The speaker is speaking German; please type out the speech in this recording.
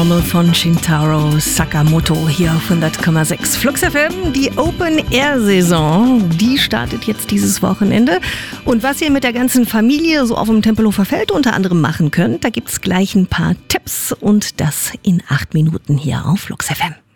Von Shintaro Sakamoto hier auf 100,6 Flux FM. Die Open-Air-Saison, die startet jetzt dieses Wochenende. Und was ihr mit der ganzen Familie so auf dem Tempelhofer Feld unter anderem machen könnt, da gibt es gleich ein paar Tipps und das in 8 Minuten hier auf Flux FM.